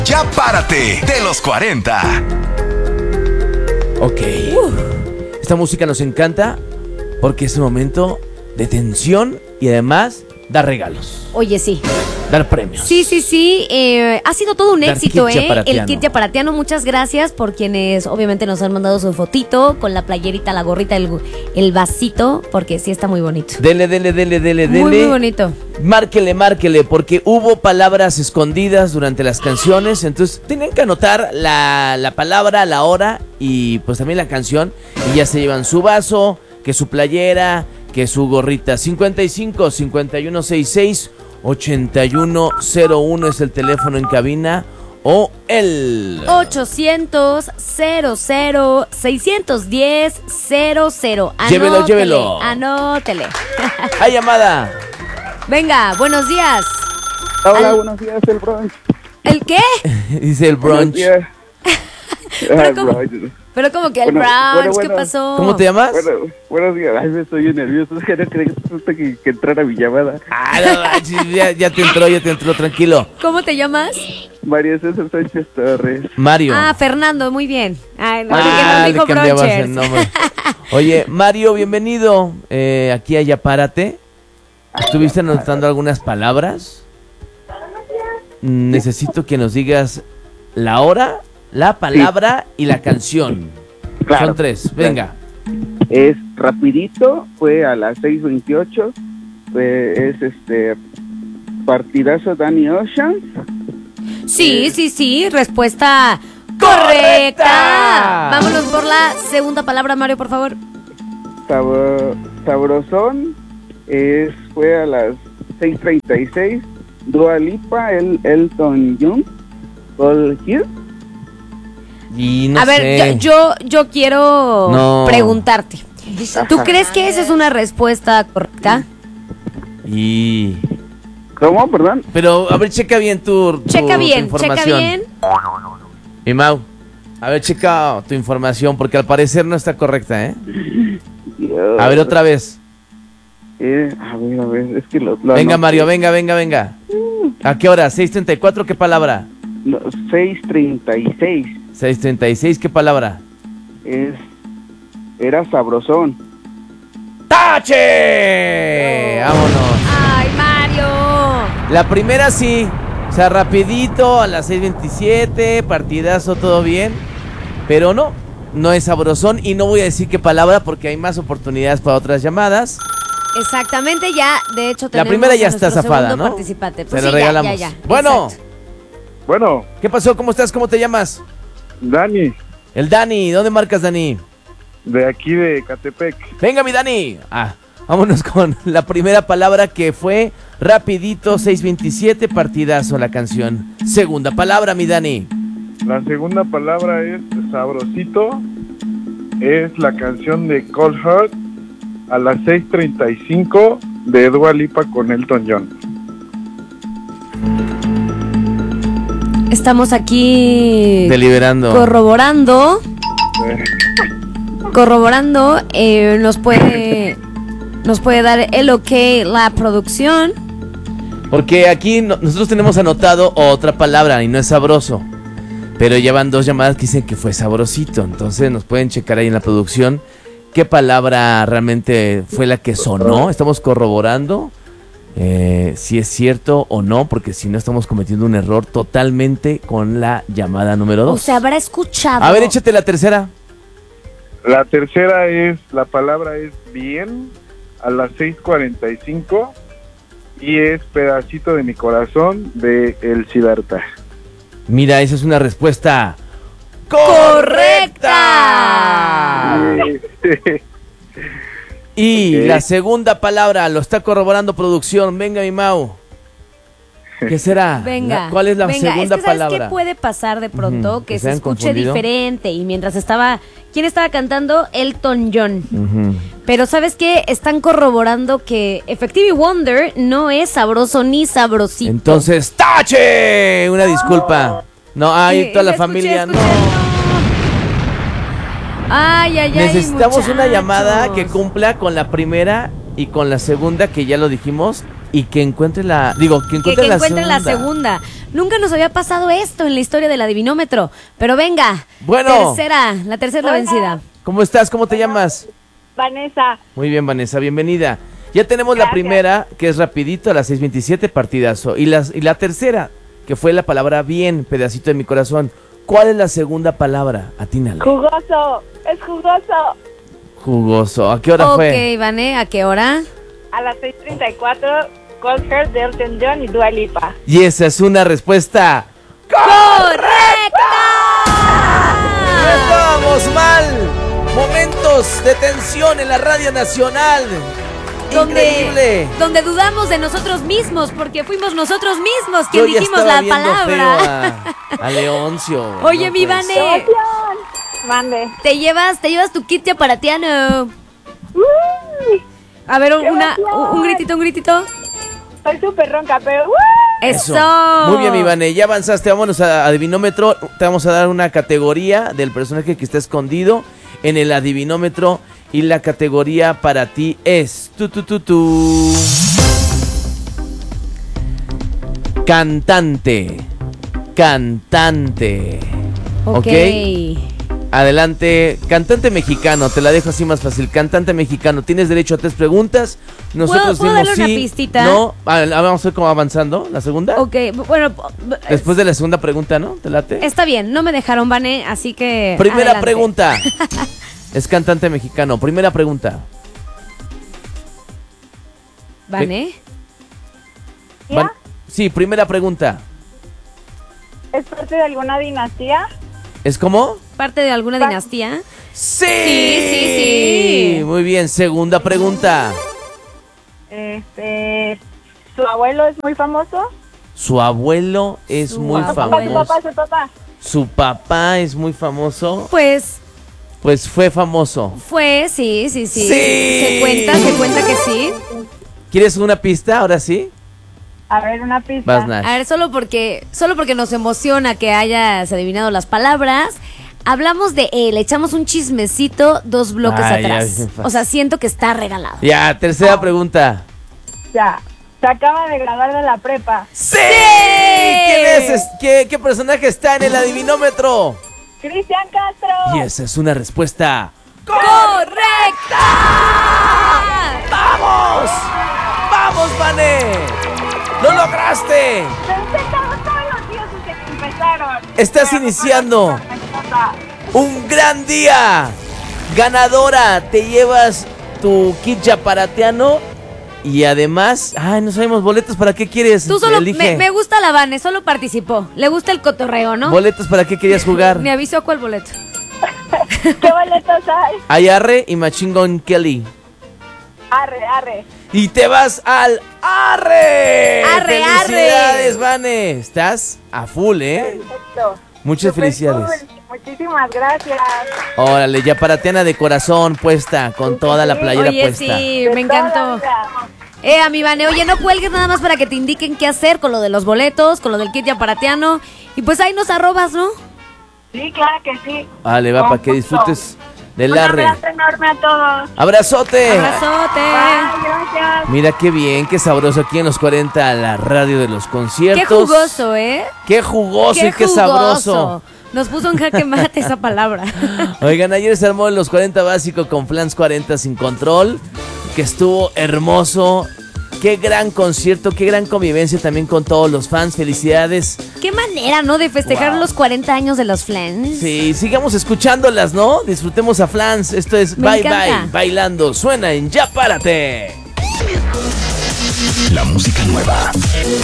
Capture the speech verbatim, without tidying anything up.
Ya párate de los cuarenta. Ok. Uh. Esta música nos encanta porque es un momento de tensión y además da regalos. Oye, sí. Dar premios. Sí, sí, sí. Eh, ha sido todo un Dar éxito, kit ¿eh? yaparatiano. El kit yaparatiano. Muchas gracias por quienes obviamente nos han mandado su fotito con la playerita, la gorrita, el, el vasito, porque sí está muy bonito. Dele, dele, dele, dele, dele. Muy, muy bonito. Márquele, márquele, porque hubo palabras escondidas durante las canciones. Entonces tienen que anotar la, la palabra, la hora y pues también la canción. Y ya se llevan su vaso, que su playera, que su gorrita. cincuenta y cinco, cincuenta y uno, sesenta y seis, ochenta y uno cero uno es el teléfono en cabina. O el ochocientos, cero cero, seiscientos diez, cero cero. Llévelo, Anótele, llévelo. Anótele. ¡Hay llamada! Venga, buenos días. Hola, Al- buenos días, el brunch. ¿El qué? Dice el Buenos brunch. días. Pero Ah, ¿cómo? brunch. Pero como que el Bueno, brunch, bueno, ¿qué bueno. pasó? ¿Cómo te llamas? Bueno, buenos días. Ay, me estoy bien nervioso. Es que no creí que, que, que entrara mi llamada. Ah, no manches, ya, ya te entró, ya te entró, tranquilo. ¿Cómo te llamas? María César Sánchez Torres. Mario. Ah, Fernando, muy bien. Ay, no, Ah, porque nos le dijo cambiabas brunchers. el nombre. Oye, Mario, bienvenido eh, aquí a Ya Párate. ¿Estuviste anotando algunas palabras? Mm, Necesito que nos digas la hora, la palabra y la canción. Claro. Son tres, venga. Es rapidito, fue a las seis veintiocho. Fue, es este partidazo Danny Ocean. Sí, Eh. sí, sí, respuesta ¡Correcta! correcta. Vámonos por la segunda palabra, Mario, por favor. Sabo- sabrosón. Es, fue a las seis treinta y seis. Dua Lipa, el Elton John. All Here. Y no A ver, sé. yo, yo, yo quiero No. preguntarte. ¿Tú Ajá. crees que esa es una respuesta correcta? Y... ¿Cómo? Perdón. Pero, a ver, checa bien tu, tu- Checa tu bien, checa información. bien. Mi Mau, a ver, checa tu información, porque al parecer no está correcta, ¿eh? A ver, otra vez. Eh, a ver, a ver, es que lo... lo Venga, anoté. Mario, venga, venga, venga. ¿A qué hora? ¿seis treinta y cuatro? ¿Qué palabra? No, seis treinta y seis. seis treinta y seis, ¿qué palabra? Es... Era sabrosón. ¡Tache! ¡Vámonos! Ay, Mario. La primera sí, o sea, rapidito, a las seis veintisiete, partidazo, todo bien. Pero no, no es sabrosón y no voy a decir qué palabra porque hay más oportunidades para otras llamadas. Exactamente, ya, de hecho, La tenemos primera ya a está nuestro zafada, segundo ¿no? participante. Se Pues la sí, ya, regalamos. ya, ya, Bueno, exacto. Bueno, ¿qué pasó? ¿Cómo estás? ¿Cómo te llamas? Dani, El Dani, ¿dónde marcas, Dani? de aquí de Catepec. Venga, mi Dani. Ah, vámonos con la primera palabra que fue rapidito, seis veintisiete, partidazo la canción. Segunda palabra, mi Dani. La segunda palabra es sabrosito. Es la canción de Cold Heart a las seis treinta y cinco de Dua Lipa con Elton John. Estamos aquí Deliberando. corroborando. Eh, Corroborando, eh, nos puede nos puede dar el ok la producción. Porque aquí no- nosotros tenemos anotado otra palabra y no es sabroso. Pero llevan dos llamadas que dicen que fue sabrosito. Entonces nos pueden checar ahí en la producción qué palabra realmente fue la que sonó. Estamos corroborando eh, si es cierto o no, porque si no estamos cometiendo un error totalmente con la llamada número O dos. sea, habrá escuchado. A ver, échate la tercera. La tercera es, la palabra es bien a las seis cuarenta y cinco y es pedacito de mi corazón de El Siddhartha. Mira, esa es una respuesta ¡Correcta! Y Ok. la segunda palabra lo está corroborando producción. Venga, mi Mau. ¿Qué será? Venga. La- ¿Cuál es la venga, segunda es que, ¿sabes palabra? qué puede pasar de pronto? Ujú, que que se se hayan escuche confundido. diferente. Y mientras estaba. ¿Quién estaba cantando? Elton John. Ujú. Pero ¿sabes qué? Están corroborando que Effective Wonder no es sabroso ni sabrosito. Entonces, ¡tache! Una disculpa. No, ay, Sí, toda la escuché, familia, escuché, no. Ay, ay, ay. Necesitamos una muchachos. llamada que cumpla con la primera y con la segunda, que ya lo dijimos, y que encuentre la... Digo, que Que, encuentre, que la, encuentre segunda. la segunda. Nunca nos había pasado esto en la historia del adivinómetro. Pero venga. Bueno. Tercera. La tercera es la Hola. vencida. ¿Cómo estás? ¿Cómo te llamas? Vanessa. Muy bien, Vanessa, bienvenida. Ya tenemos la Gracias. primera, que es rapidito, a las seis veintisiete, partidazo. Y, las, y la tercera, que fue la palabra bien, pedacito de mi corazón. ¿Cuál es la segunda palabra? Atínale. Jugoso. Es jugoso. Jugoso. ¿A qué hora Ok, fue? Vane, ¿a qué hora? A las seis treinta y cuatro, Cold Heart de Elton John y Dua Lipa. Y esa es una respuesta... ¡No estábamos mal! Momentos de tensión en la radio nacional. Increíble. Donde, donde dudamos de nosotros mismos, porque fuimos nosotros mismos Yo quien ya dijimos estaba la viendo palabra. feo a, a Leoncio. Oye, No mi puede Vane, ser. Mande. te llevas, te llevas tu kit chaparatiano. Uy, A ver, un, ¡Qué una, emoción! un, un gritito, un gritito. soy súper ronca, pero... ¡uy! Eso. Muy bien, mi Vane, ya avanzaste, vámonos a adivinómetro. Te vamos a dar una categoría del personaje que está escondido en el adivinómetro. Y la categoría para ti es... Tu, tu, tu, tu. Cantante. Cantante. Ok. Ok. Adelante, cantante mexicano, te la dejo así más fácil. Cantante mexicano, tienes derecho a tres preguntas. Nosotros ¿Puedo decimos darle una sí, pistita? no. Ah, vamos a ver cómo avanzando. ¿La segunda? Ok, bueno, Después de la segunda pregunta, ¿no? ¿Te late? está bien, no me dejaron, Vane, así que... Primera adelante. pregunta. Es cantante mexicano. Primera pregunta. Vane. ¿Ya? Van- Sí, primera pregunta. ¿Es parte de alguna dinastía? ¿Es cómo? ¿Parte de alguna dinastía? ¡Sí! Sí, sí, sí. Muy bien, segunda pregunta. Este... ¿Su abuelo es muy famoso? Su abuelo es Su muy abuelo. Su papá, su famoso. papá, su papá. Su papá es muy famoso. Pues Pues fue famoso. fue, sí, sí, sí. Sí. Se cuenta, se cuenta que sí. ¿Quieres una pista? Ahora sí. A ver, una pista. Vas, Nash. A ver, solo porque, solo porque nos emociona que hayas adivinado las palabras. Hablamos de él, echamos un chismecito dos bloques Ay, atrás. ay, qué O sea, siento que está regalado. Ya, tercera pregunta. Ya. Se acaba de graduar de la prepa. ¡Sí! ¿Quién es? es- ¿Qué, qué personaje está en el adivinómetro? Cristian Castro. Y esa es una respuesta. ¡Correcta! ¡Vamos! ¡Vamos, Vane! ¡Lo lograste! Pensé todos, todos los días desde que empezaron. Estás Pero, iniciando. bueno, me encanta. ¡Un gran día! Ganadora, te llevas tu kit chaparatiano y además, ay, no sabemos boletos, ¿para qué quieres? Tú solo, Elige. me, me gusta la Vane, solo participó. Le gusta el cotorreo, ¿no? ¿Boletos para qué querías jugar? Me avisó cuál boleto. ¿Qué boletos hay? Hay Arre y Machine Gun Kelly. Arre, arre. Y te vas al Arre. Arre, ¡Felicidades, arre! Vane! Estás a full, ¿eh? Perfecto. Muchas Súper felicidades. cool. Muchísimas gracias. Órale, ya paratiana de corazón puesta, con toda la playera Oye, puesta. sí, De me toda la encantó. vida. Eh, a mi Vane, oye, no cuelgues nada más para que te indiquen qué hacer con lo de los boletos, con lo del kit aparatiano. Y pues ahí nos arrobas, ¿no? Sí, claro que sí. Vale, va, Con para que gusto. disfrutes del Un Arre. abrazo enorme a todos. ¡Abrazote! Abrazote. Bye, gracias. Mira qué bien, qué sabroso aquí en los cuarenta, la radio de los conciertos. Qué jugoso, ¿eh? Qué jugoso y qué jugoso. sabroso. Nos puso en jaque mate esa palabra. Oigan, ayer se armó en los cuarenta básico con Flans cuarenta sin control, que estuvo hermoso. Qué gran concierto, qué gran convivencia también con todos los fans. Felicidades. Qué manera, ¿no? De festejar Wow. los cuarenta años de los Flans. Sí, sigamos escuchándolas, ¿no? Disfrutemos a Flans. Esto es Me Bye encanta. Bye Bailando. Suena en Ya Párate. La música nueva